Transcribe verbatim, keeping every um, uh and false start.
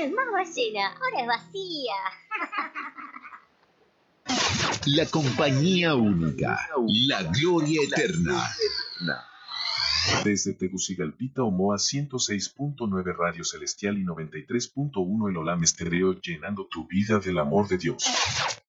Mamacena, ahora es vacía. La compañía única, la gloria eterna. Desde Tegucigalpita, Omoa, ciento seis punto nueve Radio Celestial y noventa y tres punto uno El Olam Estéreo, llenando tu vida del amor de Dios.